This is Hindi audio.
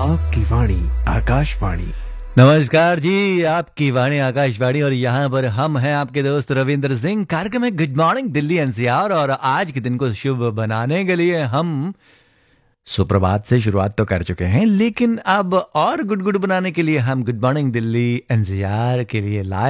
आपकी वाणी आकाशवाणी। नमस्कार जी, आपकी वाणी आकाशवाणी और यहाँ पर हम हैं आपके दोस्त रविंद्र सिंह। कार्यक्रम है गुड मॉर्निंग दिल्ली एनसीआर और आज के दिन को शुभ बनाने के लिए हम सुप्रभात से शुरुआत तो कर चुके हैं, लेकिन अब और गुड गुड बनाने के लिए हम गुड मॉर्निंग दिल्ली एनसीआर के लिए लाए